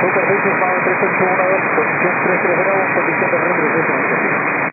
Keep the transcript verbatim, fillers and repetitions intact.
Super Basic, Mao tres ocho uno dos, posición tres tres cero, posición de regreso.